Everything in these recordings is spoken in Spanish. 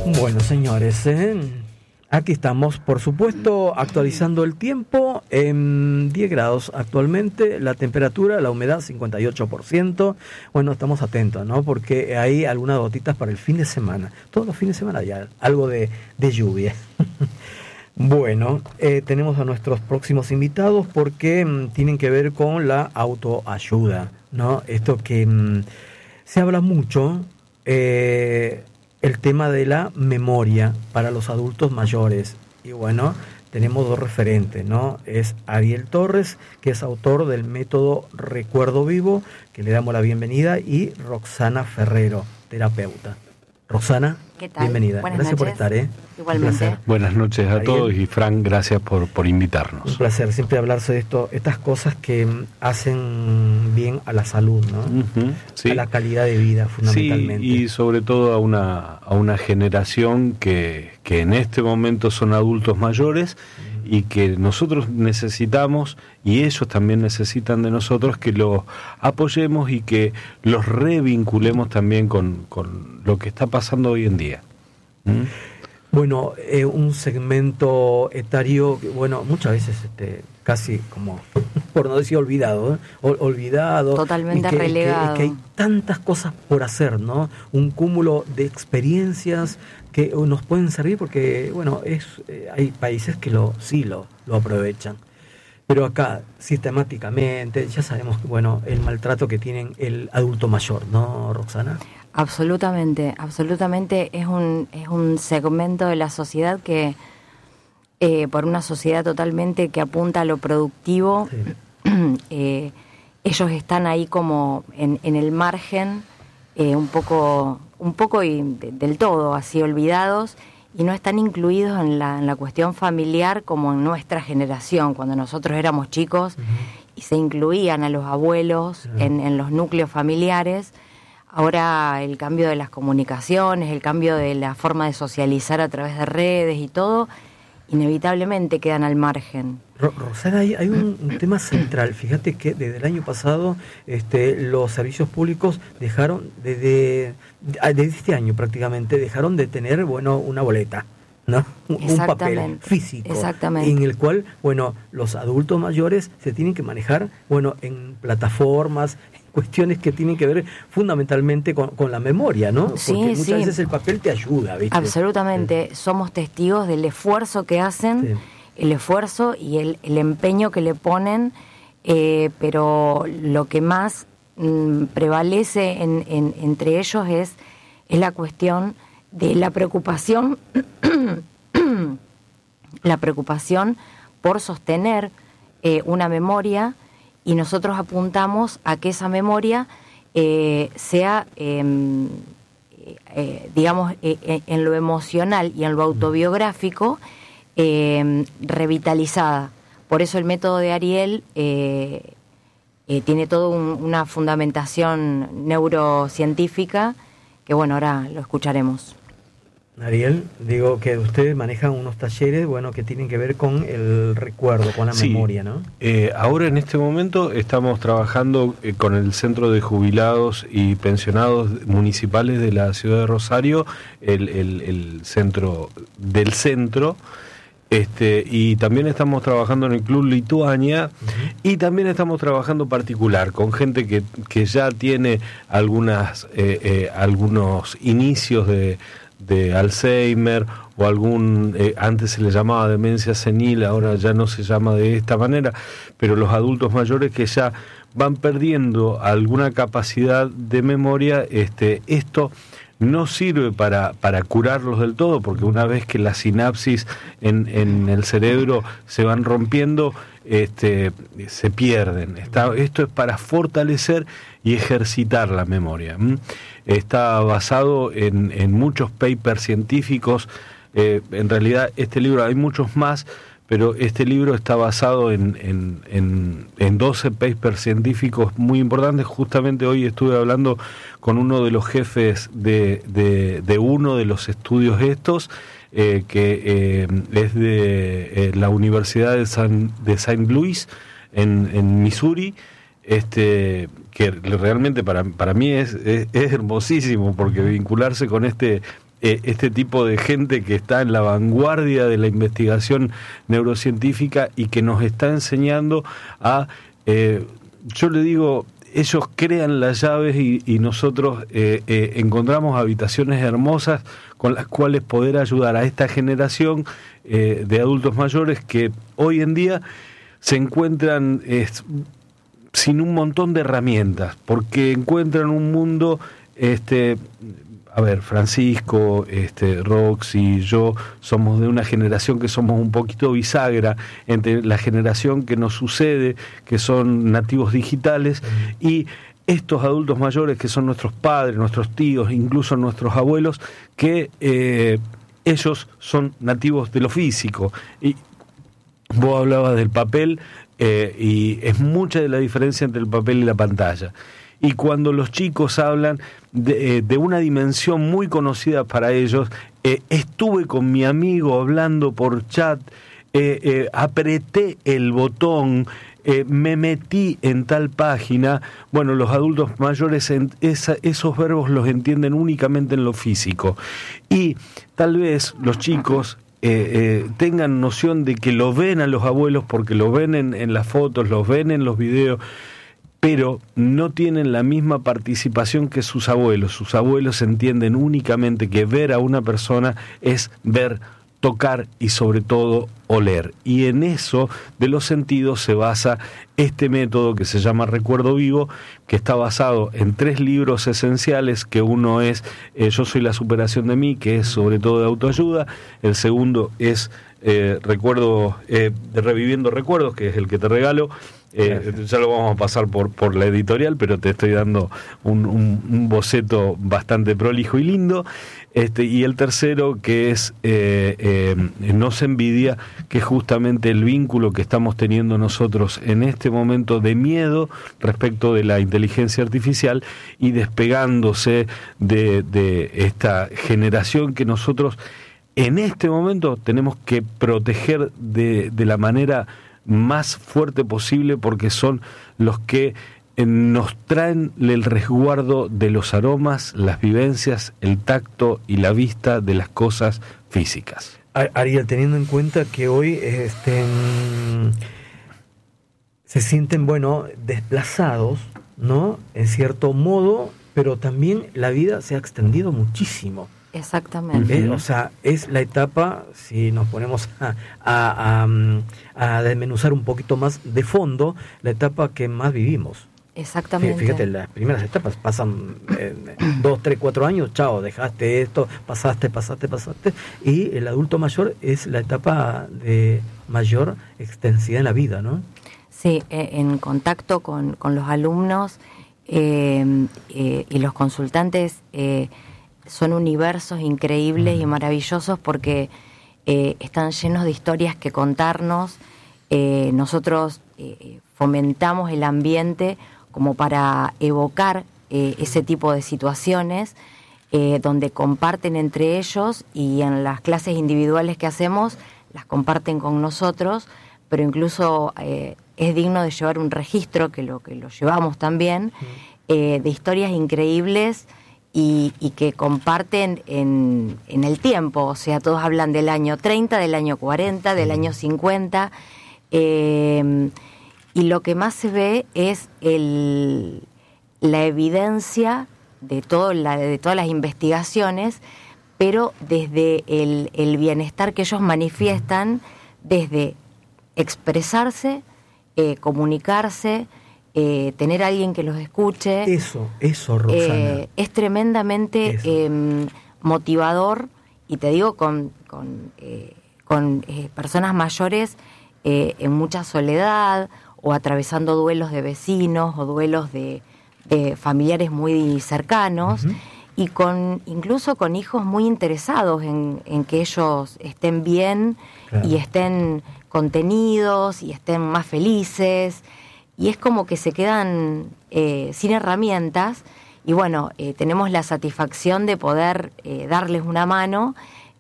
Bueno, señores, aquí estamos, por supuesto, actualizando el tiempo en 10 grados actualmente, la temperatura, la humedad 58%. Bueno, estamos atentos, ¿no? Porque hay algunas gotitas para el fin de semana. Todos los fines de semana hay algo de lluvia. Bueno, tenemos a nuestros próximos invitados porque tienen que ver con la autoayuda, ¿no? Esto que se habla mucho, el tema de la memoria para los adultos mayores. Y bueno, tenemos dos referentes, ¿no? Es Ariel Torres, que es autor del método Recuerdo Vivo, que le damos la bienvenida, y Roxana Ferrero, terapeuta. Roxana, ¿qué tal? Bienvenida. Buenas Gracias noches. por estar, Igualmente. Buenas noches a Ariel. todos y Frank, gracias por invitarnos. Un placer siempre hablarse de estas cosas que hacen bien a la salud, ¿no? Uh-huh, sí. A la calidad de vida, fundamentalmente. Sí, y sobre todo a una generación que en este momento son adultos mayores y que nosotros necesitamos, y ellos también necesitan de nosotros, que los apoyemos y que los revinculemos también con lo que está pasando hoy en día. ¿Mm? Bueno, un segmento etario, bueno, muchas veces casi como, por no decir olvidado, olvidado. Totalmente relegado. Que hay tantas cosas por hacer, ¿no? Un cúmulo de experiencias que nos pueden servir porque, bueno, hay países que lo aprovechan. Pero acá, sistemáticamente, ya sabemos, bueno, el maltrato que tienen el adulto mayor, ¿no, Roxana? Absolutamente es un segmento de la sociedad que, por una sociedad totalmente que apunta a lo productivo, sí. Ellos están ahí como en el margen, un poco y del todo así olvidados, y no están incluidos en la cuestión familiar como en nuestra generación, cuando nosotros éramos chicos, uh-huh. Y se incluían a los abuelos, uh-huh. en los núcleos familiares. Ahora el cambio de las comunicaciones, el cambio de la forma de socializar a través de redes y todo, inevitablemente quedan al margen. Rosana, hay un tema central. Fíjate que desde el año pasado los servicios públicos dejaron, desde este año prácticamente, dejaron de tener, bueno, una boleta, ¿no? Un papel físico. Exactamente. En el cual, bueno, los adultos mayores se tienen que manejar, bueno, en plataformas, cuestiones que tienen que ver fundamentalmente con la memoria, ¿no? Sí, porque muchas sí. veces el papel te ayuda, ¿viste? Absolutamente. Sí. Somos testigos del esfuerzo que hacen, sí. El esfuerzo y el empeño que le ponen, pero lo que más prevalece entre ellos es la cuestión de la preocupación, la preocupación por sostener una memoria. Y nosotros apuntamos a que esa memoria sea, digamos, en lo emocional y en lo autobiográfico, revitalizada. Por eso el método de Ariel tiene toda una fundamentación neurocientífica, que bueno, ahora lo escucharemos. Ariel, digo que ustedes manejan unos talleres, bueno, que tienen que ver con el recuerdo, con la memoria, ¿no? Ahora en este momento estamos trabajando con el Centro de Jubilados y Pensionados Municipales de la Ciudad de Rosario, el centro del centro, y también estamos trabajando en el Club Lituania, uh-huh. Y también estamos trabajando particular con gente que ya tiene algunos inicios de Alzheimer o antes se le llamaba demencia senil, ahora ya no se llama de esta manera, pero los adultos mayores que ya van perdiendo alguna capacidad de memoria, esto no sirve para curarlos del todo, porque una vez que las sinapsis en el cerebro se van rompiendo, se pierden. Esto es para fortalecer y ejercitar la memoria. Está basado en muchos papers científicos. En realidad este libro, hay muchos más, pero este libro está basado en 12 papers científicos muy importantes. Justamente hoy estuve hablando con uno de los jefes de uno de los estudios estos, que es de la Universidad de Saint Louis en Missouri, que realmente para mí es hermosísimo, porque vincularse con este este tipo de gente que está en la vanguardia de la investigación neurocientífica y que nos está enseñando a, yo le digo, ellos crean las llaves y nosotros encontramos habitaciones hermosas con las cuales poder ayudar a esta generación de adultos mayores que hoy en día se encuentran sin un montón de herramientas, porque encuentran un mundo, a ver, Francisco, Roxy, yo somos de una generación que somos un poquito bisagra entre la generación que nos sucede, que son nativos digitales, y estos adultos mayores que son nuestros padres, nuestros tíos, incluso nuestros abuelos, que ellos son nativos de lo físico. Y vos hablabas del papel, y es mucha de la diferencia entre el papel y la pantalla. Y cuando los chicos hablan de una dimensión muy conocida para ellos, estuve con mi amigo hablando por chat, apreté el botón, me metí en tal página. Bueno, los adultos mayores esos verbos los entienden únicamente en lo físico. Y tal vez los chicos tengan noción de que lo ven a los abuelos porque lo ven en las fotos, los ven en los videos, pero no tienen la misma participación que sus abuelos. Sus abuelos entienden únicamente que ver a una persona es ver, tocar y sobre todo oler. Y en eso de los sentidos se basa este método que se llama Recuerdo Vivo, que está basado en 3 libros esenciales, que uno es Yo soy la superación de mí, que es sobre todo de autoayuda. El segundo es Recuerdo de Reviviendo Recuerdos, que es el que te regalo. Ya lo vamos a pasar por la editorial, pero te estoy dando un boceto bastante prolijo y lindo. Y el tercero, que es No se envidia, que es justamente el vínculo que estamos teniendo nosotros en este momento de miedo respecto de la inteligencia artificial y despegándose de esta generación que nosotros en este momento tenemos que proteger de la manera más fuerte posible, porque son los que nos traen el resguardo de los aromas, las vivencias, el tacto y la vista de las cosas físicas. Ariel, teniendo en cuenta que hoy se sienten, desplazados, ¿no? En cierto modo, pero también la vida se ha extendido muchísimo. Exactamente. O sea, es la etapa, si nos ponemos a desmenuzar un poquito más de fondo, la etapa que más vivimos. Exactamente. Fíjate, las primeras etapas pasan 2, 3, 4 años, chao, dejaste esto, pasaste, y el adulto mayor es la etapa de mayor extensidad en la vida, ¿no? Sí, en contacto con los alumnos y los consultantes, son universos increíbles y maravillosos porque están llenos de historias que contarnos. Nosotros fomentamos el ambiente como para evocar ese tipo de situaciones donde comparten entre ellos, y en las clases individuales que hacemos las comparten con nosotros, pero incluso es digno de llevar un registro, que lo llevamos también, de historias increíbles y que comparten en el tiempo. O sea, todos hablan del año 30, del año 40, del año 50, y lo que más se ve es la evidencia de todas las investigaciones, pero desde el bienestar que ellos manifiestan, desde expresarse, comunicarse, tener a alguien que los escuche. Eso, Roxana. Es tremendamente motivador, y te digo, con personas mayores en mucha soledad, o atravesando duelos de vecinos o duelos de familiares muy cercanos, y incluso con hijos muy interesados en que ellos estén bien, claro, y estén contenidos y estén más felices. Y es como que se quedan sin herramientas, y bueno, tenemos la satisfacción de poder darles una mano,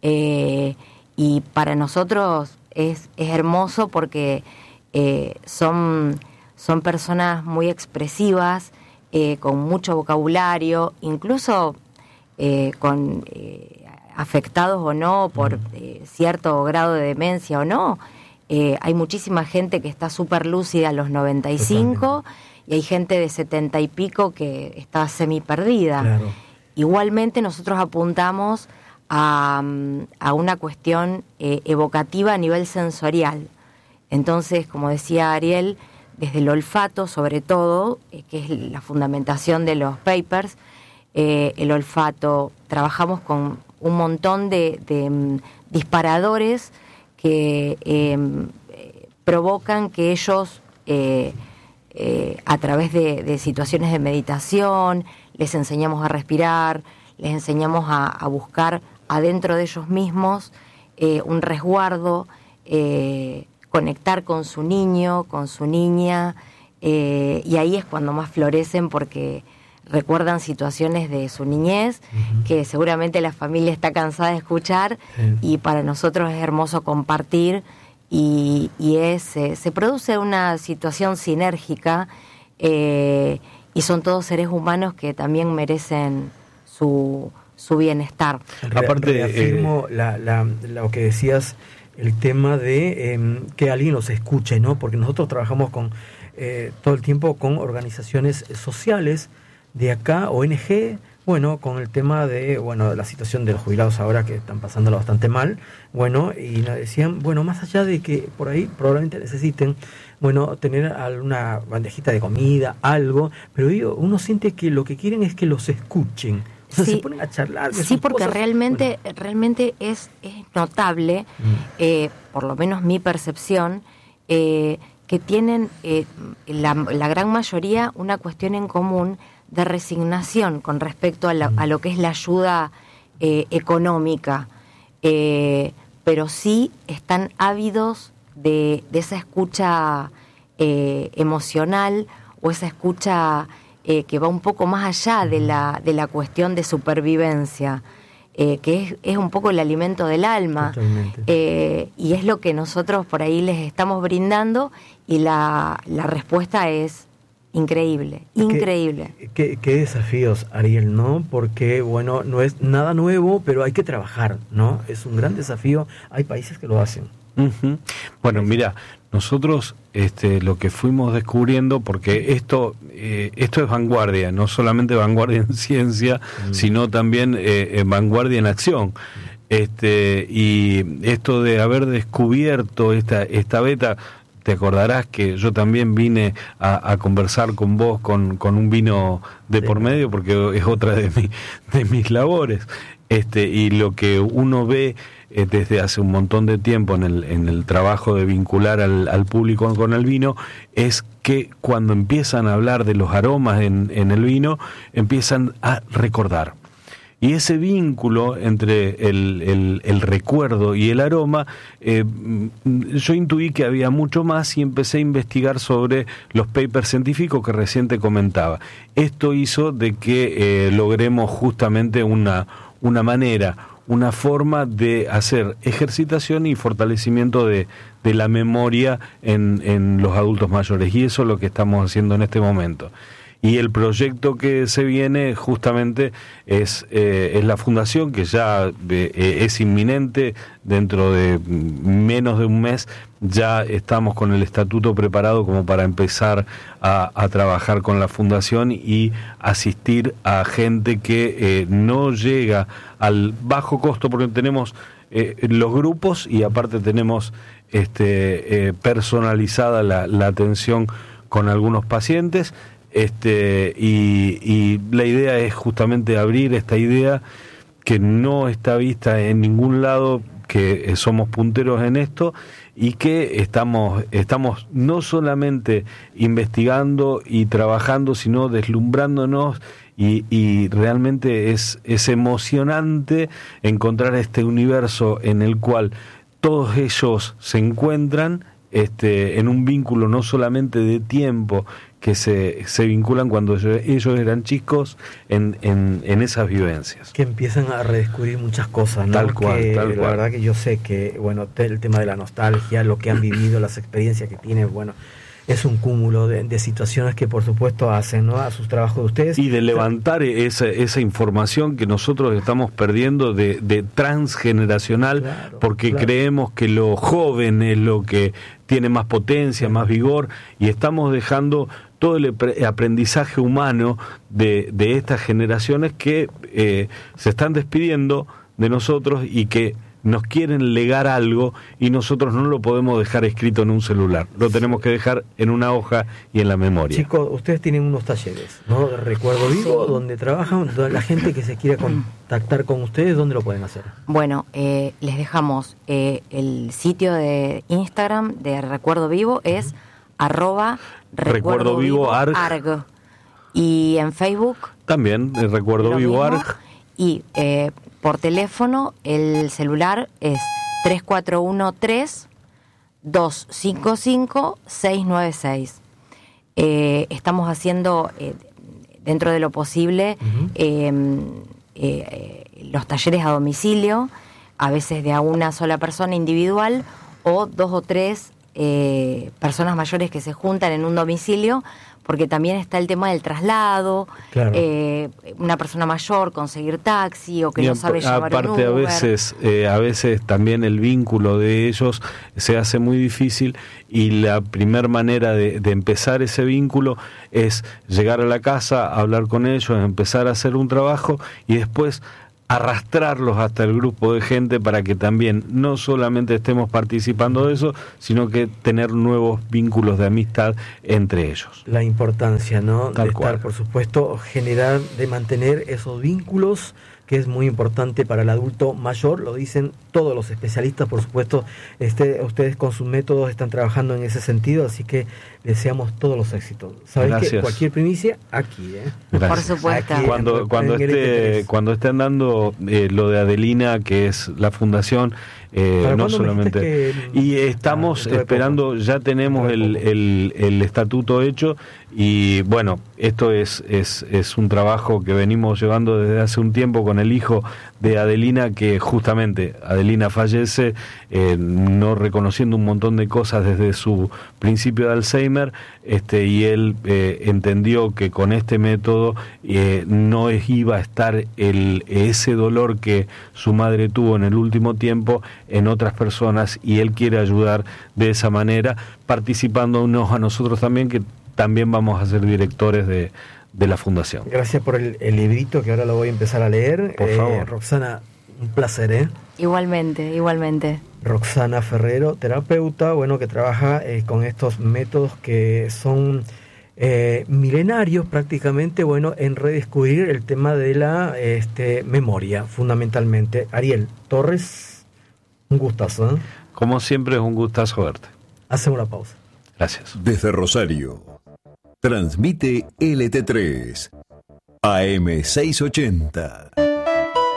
y para nosotros es hermoso porque son personas muy expresivas, con mucho vocabulario, incluso afectados o no por cierto grado de demencia o no. Hay muchísima gente que está súper lúcida a los 95. Totalmente. Y hay gente de 70 y pico que está semi perdida. Claro. Igualmente nosotros apuntamos a una cuestión evocativa a nivel sensorial. Entonces, como decía Ariel, desde el olfato sobre todo, que es la fundamentación de los papers, el olfato, trabajamos con un montón de disparadores que provocan que ellos, a través de situaciones de meditación, les enseñamos a respirar, les enseñamos a buscar adentro de ellos mismos un resguardo, conectar con su niño, con su niña, y ahí es cuando más florecen porque recuerdan situaciones de su niñez que seguramente la familia está cansada de escuchar y para nosotros es hermoso compartir y se produce una situación sinérgica y son todos seres humanos que también merecen su bienestar. Aparte, reafirmo lo que decías, el tema de que alguien los escuche, ¿no? Porque nosotros trabajamos todo el tiempo con organizaciones sociales de acá, ONG, bueno, con el tema de la situación de los jubilados ahora que están pasándolo bastante mal, y nos decían, más allá de que por ahí probablemente necesiten, tener alguna bandejita de comida, algo, pero uno siente que lo que quieren es que los escuchen. O sea, sí, se ponen a charlar. Sí, porque cosas, realmente es notable, por lo menos mi percepción, que tienen la gran mayoría una cuestión en común de resignación con respecto a lo que es la ayuda económica, pero sí están ávidos de esa escucha emocional o esa escucha que va un poco más allá de la cuestión de supervivencia, que es un poco el alimento del alma, y es lo que nosotros por ahí les estamos brindando y la respuesta es increíble. ¿Qué desafíos, Ariel, ¿no? Porque, no es nada nuevo, pero hay que trabajar, ¿no? Es un gran desafío, hay países que lo hacen. Uh-huh. Bueno, mira, nosotros lo que fuimos descubriendo, porque esto es vanguardia, no solamente vanguardia en ciencia, sino también vanguardia en acción. Y esto de haber descubierto esta beta, te acordarás que yo también vine a conversar con vos con un vino de por medio, porque es otra de mis labores. Y lo que uno ve desde hace un montón de tiempo en el trabajo de vincular al público con el vino, es que cuando empiezan a hablar de los aromas en el vino, empiezan a recordar. Y ese vínculo entre el recuerdo y el aroma, yo intuí que había mucho más y empecé a investigar sobre los papers científicos que recién te comentaba. Esto hizo de que logremos justamente una forma de hacer ejercitación y fortalecimiento de la memoria en los adultos mayores, y eso es lo que estamos haciendo en este momento. Y el proyecto que se viene justamente es la fundación, que ya es inminente. Dentro de menos de un mes ya estamos con el estatuto preparado como para empezar a trabajar con la fundación y asistir a gente que no llega al bajo costo, porque tenemos los grupos y aparte tenemos personalizada la atención con algunos pacientes. Y la idea es justamente abrir esta idea que no está vista en ningún lado, que somos punteros en esto y que estamos no solamente investigando y trabajando, sino deslumbrándonos, y realmente es emocionante encontrar este universo en el cual todos ellos se encuentran en un vínculo no solamente de tiempo, que se vinculan cuando ellos eran chicos en esas vivencias. Que empiezan a redescubrir muchas cosas, ¿no? Tal cual. La verdad que yo sé que, el tema de la nostalgia, lo que han vivido, las experiencias que tienen, es un cúmulo de situaciones que por supuesto hacen, ¿no?, a sus trabajos de ustedes. Y de levantar esa información que nosotros estamos perdiendo de transgeneracional, Claro, porque claro. creemos que lo joven es lo que tiene más potencia, más vigor, y estamos dejando todo el aprendizaje humano de estas generaciones que se están despidiendo de nosotros y que nos quieren legar algo, y nosotros no lo podemos dejar escrito en un celular, lo tenemos que dejar en una hoja y en la memoria. Chicos, ustedes tienen unos talleres, ¿no?, de Recuerdo Vivo, donde trabajan. La gente que se quiera contactar con ustedes, ¿dónde lo pueden hacer? Bueno, les dejamos el sitio de Instagram de Recuerdo Vivo, es Recuerdo Vivo ARG. Y en Facebook También, Recuerdo lo Vivo mismo. ARG. Y por teléfono, el celular es 3413-255-696. Estamos haciendo, dentro de lo posible, los talleres a domicilio, a veces de a una sola persona individual, o 2 o 3 personas mayores que se juntan en un domicilio, porque también está el tema del traslado, Claro. Una persona mayor, conseguir taxi, o que Y no sabe llevar un aparte Uber. a veces también el vínculo de ellos se hace muy difícil, y la primer manera de empezar ese vínculo es llegar a la casa, hablar con ellos, empezar a hacer un trabajo y después arrastrarlos hasta el grupo de gente para que también no solamente estemos participando de eso, sino que tener nuevos vínculos de amistad entre ellos. La importancia, ¿no?, Tal de cual. estar, por supuesto, generar, de mantener esos vínculos, que es muy importante para el adulto mayor, lo dicen todos los especialistas, por supuesto. Ustedes con sus métodos están trabajando en ese sentido, así que deseamos todos los éxitos. ¿Sabes Gracias. qué? Cualquier primicia, aquí, Gracias. Por supuesto. Aquí, Cuando en el ET3. estén dando lo de Adelina, que es la fundación, ¿Para no cuándo me solamente, dijiste que- y estamos dentro de esperando, ya tenemos Dentro de poco. el estatuto hecho, y bueno, esto es un trabajo que venimos llevando desde hace un tiempo con el hijo de Adelina, que justamente Adelina fallece no reconociendo un montón de cosas desde su principio de Alzheimer, y él entendió que con este método no iba a estar ese dolor que su madre tuvo en el último tiempo en otras personas, y él quiere ayudar de esa manera, participándonos a nosotros también, que también vamos a ser directores de la fundación. Gracias por el librito, que ahora lo voy a empezar a leer. Por favor. Roxana, un placer, ¿eh? Igualmente. Roxana Ferrero, terapeuta, bueno, que trabaja con estos métodos que son milenarios prácticamente, bueno, en redescubrir el tema de la memoria, fundamentalmente. Ariel Torres, un gustazo, ¿eh? Como siempre, es un gustazo verte. Hacemos una pausa. Gracias. Desde Rosario, transmite LT3 AM 680.